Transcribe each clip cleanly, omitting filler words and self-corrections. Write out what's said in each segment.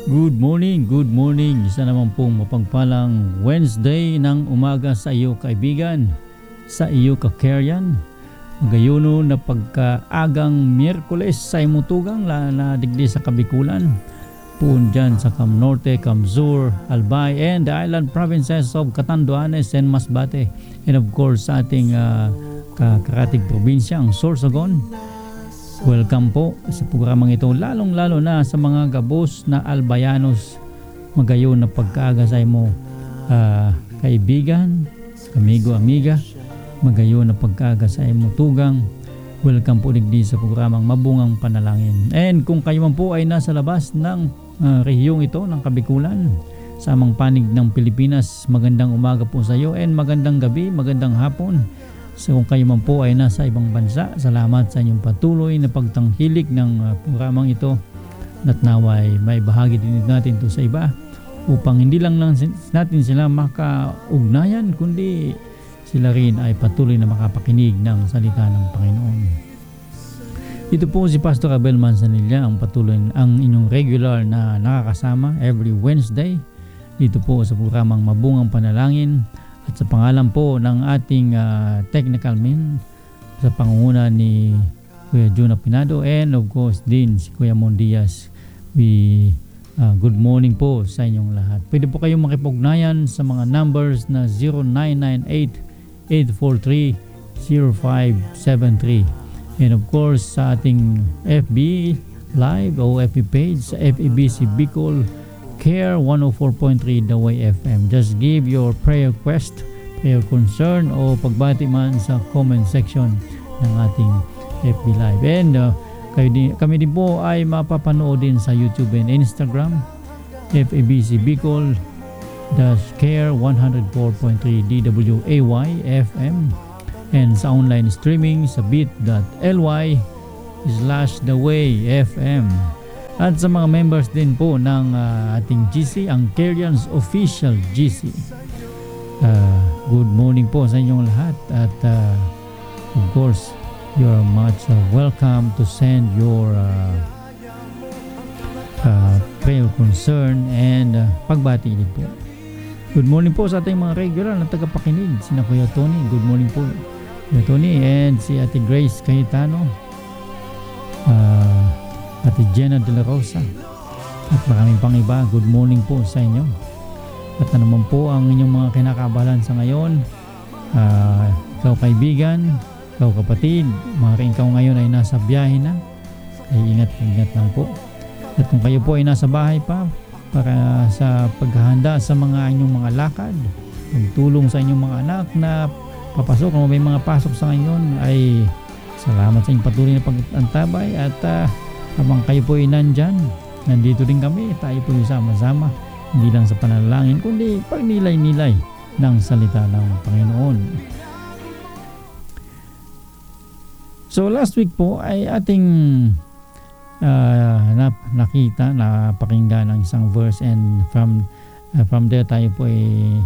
Good morning. Isa naman pong mapagpalang Wednesday ng umaga sa iyo kaibigan, sa iyo kakeryan. Magayuno na pagkaagang Miyerkules sa imutugang na digdi sa Kabikulan. Puun dyan sa Cam Norte, Cam Sur, Albay, and the island provinces of Catanduanes and Masbate. And of course sa ating karatig probinsya, ang Sorsogon. Welcome po sa programang ito, lalong-lalo na sa mga gabos na albayanos. Magayon na pagkaagasay mo, kaibigan, amigo, amiga. Magayon na pagkaagasay mo, tugang. Welcome po digdi sa programang Mabungang Panalangin. And kung kayo man po ay nasa labas ng rehiyong ito ng Kabikulan, sa amang panig ng Pilipinas, magandang umaga po sa iyo and magandang gabi, magandang hapon. So kung kayo man po ay nasa ibang bansa, salamat sa inyong patuloy na pagtangkilik ng programang ito, at naway may bahagi din natin ito sa iba upang hindi lang natin sila makaugnayan, kundi sila rin ay patuloy na makapakinig ng salita ng Panginoon. Ito po si Pastor Abel Manzanilla, ang patuloy ang inyong regular na nakakasama every Wednesday dito po sa programang Mabungang Panalangin. At sa pangalan po ng ating technical men, sa pangunguna ni Kuya Juna Pinado, and of course din si Kuya Mon Diaz, good morning po sa inyong lahat. Pwede po kayong makipugnayan sa mga numbers na 0998-843-0573, and of course sa ating FB Live o FB page sa FEBC Bicol Care 104.3 The Way FM. Just give your prayer request, prayer concern o pagbati man sa comment section ng ating FB Live. And kami din po ay mapapanood din sa YouTube and Instagram, FEBC Bicol Care 104.3 DWAY FM, and sa online streaming sa bit.ly/The Way FM. At sa mga members din po ng ating GC, ang Kerians Official GC. Good morning po sa inyong lahat. At of course, you are much welcome to send your prayer concern and pagbati din po. Good morning po sa ating mga regular na tagapakinig. Sina Kuya Tony, good morning po Kuya Tony, and si Ate Grace Cayetano, Ate Jenna De La Rosa, at maraming pang iba. Good morning po sa inyo. At naman po ang inyong mga kinakabalan sa ngayon, ikaw kaibigan, ikaw kapatid, maaaring ikaw ngayon ay nasa biyahe na, ay ingat lang po. At kung kayo po ay nasa bahay pa para sa paghahanda sa mga inyong mga lakad, pagtulong sa inyong mga anak na papasok, kung may mga pasok sa ngayon, ay salamat sa inyong patuloy na pag-antabay. At habang kayo po ay nandito din kami, tayo po ay sama-sama, hindi lang sa panalangin, kundi pagnilay-nilay ng salita ng Panginoon. So last week po ay ating napakinggan ng isang verse, and from there tayo po ay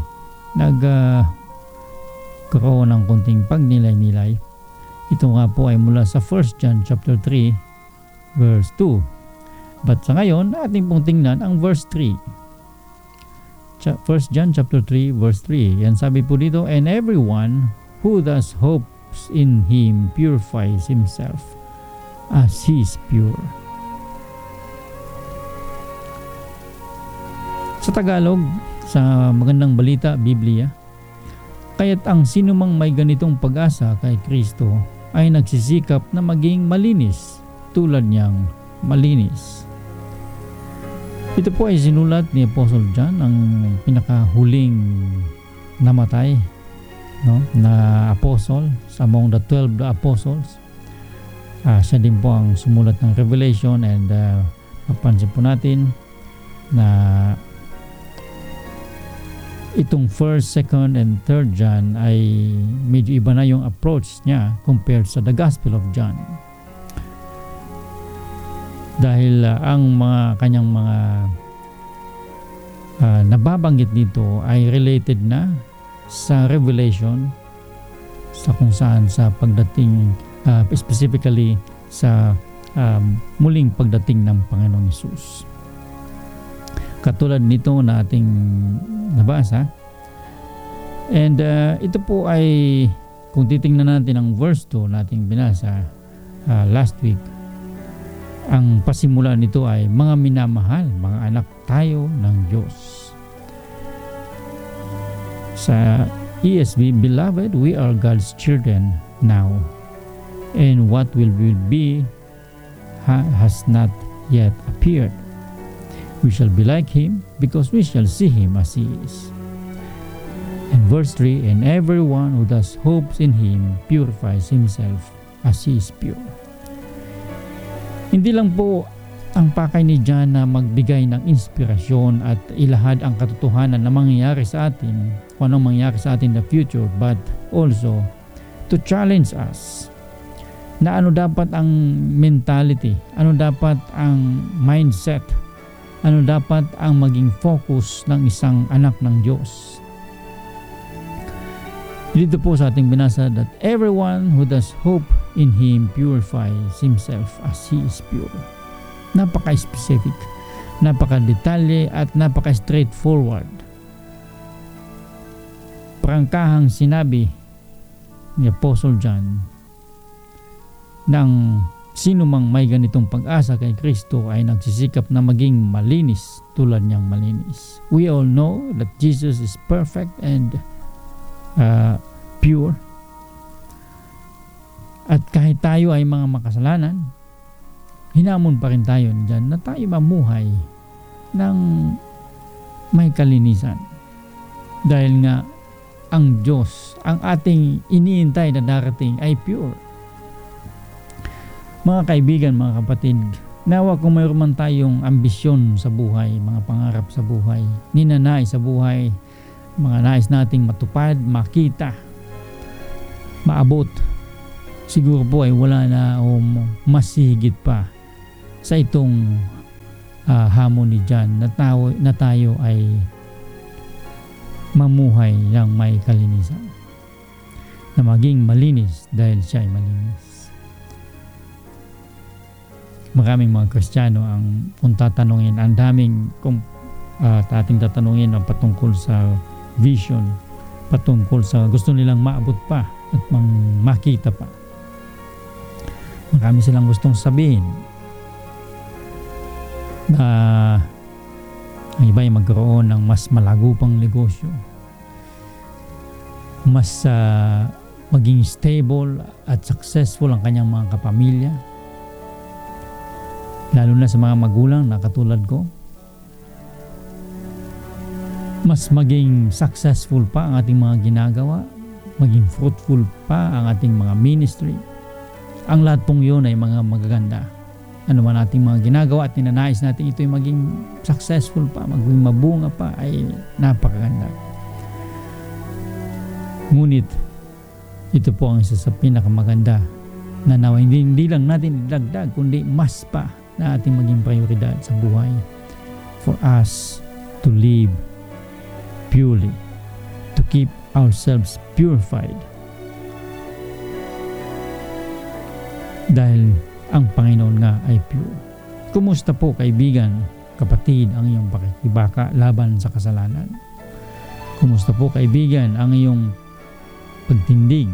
nagkaroon ng kunting pagnilay-nilay. Ito nga po ay mula sa 1 John chapter 3 verse 2. But sa ngayon, ating pong tingnan ang verse 3. 1 John chapter 3 verse 3. Yan sabi po dito, and everyone who thus hopes in Him purifies himself as He is pure. Sa Tagalog, sa Magandang Balita, Biblia, kaya't ang sinumang may ganitong pag-asa kay Kristo ay nagsisikap na maging malinis tulad niyang malinis. Ito po ay sinulat ni Apostle John, ang pinakahuling namatay na apostle among the 12 apostles. Siya din po ang sumulat ng Revelation, and mapansin po natin na itong 1st, 2nd, and 3rd John ay medyo iba na yung approach niya compared sa the Gospel of John. Dahil ang mga kanyang mga nababanggit dito ay related na sa Revelation, sa kung saan sa pagdating, specifically sa muling pagdating ng Panginoong Hesus. katulad nito na ating nabasa. And ito po ay, kung titingnan natin ang verse 2 nating binasa last week, ang pasimula nito ay mga minamahal, mga anak tayo ng Diyos. Sa ESV, beloved, we are God's children now, and what will be has not yet appeared. We shall be like him because we shall see him as he is. And verse 3, and everyone who thus hopes in him purifies himself as he is pure. Hindi lang po ang pakay ni John na magbigay ng inspirasyon at ilahad ang katotohanan na mangyayari sa atin, kung anong mangyayari sa atin in the future, but also to challenge us na ano dapat ang mentality, ano dapat ang mindset, ano dapat ang maging focus ng isang anak ng Diyos. Dito po sa ating binasa that everyone who does hope in him purifies himself as he is pure. Napaka-specific, napaka-detalye at napaka-straightforward. Prangkahang sinabi ni Apostle John nang sino mang may ganitong pag-asa kay Kristo ay nagsisikap na maging malinis tulad niyang malinis. We all know that Jesus is perfect and pure. At kahit tayo ay mga makasalanan, hinamon pa rin tayo dyan na tayo mamuhay ng may kalinisan. Dahil nga ang Diyos, ang ating iniintay na darating ay pure. Mga kaibigan, mga kapatid, nawa kung mayroon man tayong ambisyon sa buhay, mga pangarap sa buhay, ninanais sa buhay, mga nais nating matupad, makita, maabot, siguro po ay wala na o mas higit pa sa itong hamon ni John na tayo ay mamuhay ng may kalinisan, na maging malinis dahil siya ay malinis. Maraming mga Kristiyano ang kung tatanungin, ang daming kung ating tatanungin ang patungkol sa vision, patungkol sa gusto nilang maabot pa at makita pa. Marami silang gustong sabihin na ang iba ay magkaroon ng mas malago pang negosyo, mas maging stable at successful ang kanyang mga kapamilya, lalo na sa mga magulang na katulad ko. Mas maging successful pa ang ating mga ginagawa, maging fruitful pa ang ating mga ministry. Ang lahat pong yun ay mga magaganda. Ano man ating mga ginagawa at ninanais natin ito ay maging successful pa, maging mabunga pa, ay napakaganda. Ngunit ito po ang isa sa pinakamaganda na nawa hindi lang natin idagdag kundi mas pa na ating maging prioridad sa buhay, for us to live purely, to keep ourselves purified. Dahil ang Panginoon nga ay pure. Kumusta po kaibigan, kapatid, ang iyong pakikibaka laban sa kasalanan? Kumusta po kaibigan ang iyong pagtindig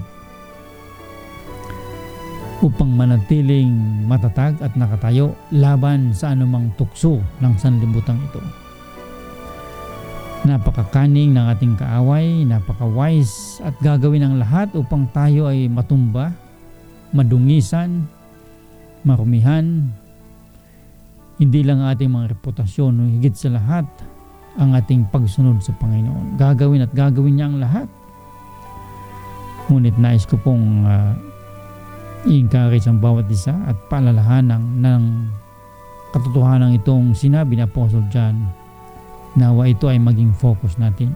upang manatiling matatag at nakatayo laban sa anumang tukso ng sanlibutan ito? Napakakaning ng ating kaaway, napaka-wise at gagawin ang lahat upang tayo ay matumba, madungisan, marumihan. Hindi lang ang ating mga reputasyon, higit sa lahat ang ating pagsunod sa Panginoon. Gagawin at gagawin niya ang lahat. Ngunit nais ko pong i-encourage ang bawat isa at paalalahanan ng katotohanan itong sinabi ni Apostle John, nawa ito ay maging focus natin.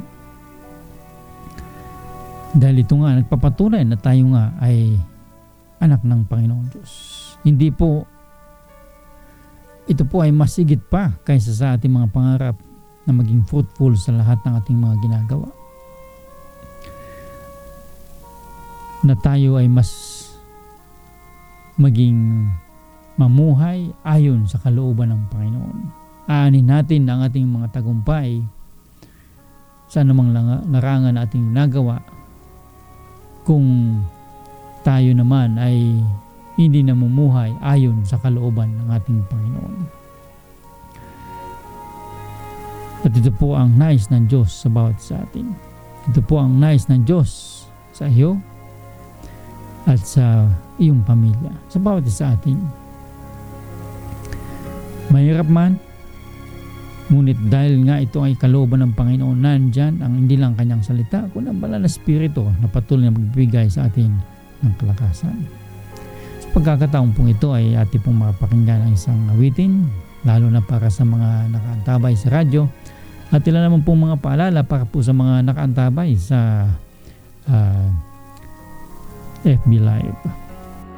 Dahil ito nga nagpapatunay na tayo nga ay anak ng Panginoon Diyos. Hindi po, ito po ay masigit pa kaysa sa ating mga pangarap na maging fruitful sa lahat ng ating mga ginagawa. Na tayo ay mas maging mamuhay ayon sa kalooban ng Panginoon. aanin natin ang ating mga tagumpay sa anumang larangan na ating nagawa kung tayo naman ay hindi namumuhay ayon sa kalooban ng ating Panginoon. At ito po ang nais ng Diyos sa bawat sa atin. Ito po ang nais ng Diyos sa iyo at sa iyong pamilya, sa bawat isa atin. Mahirap man, ngunit dahil nga ito ay kalooban ng Panginoon, nandyan ang hindi lang kanyang salita, kundi ang banal na Espiritu na patuloy na magbibigay sa atin ng kalakasan. Sa pagkakataon pong ito ay ating pong makapakinggan ang isang awitin, lalo na para sa mga nakaantabay sa radyo, at ilan naman pong mga paalala para po sa mga nakaantabay sa FB Live.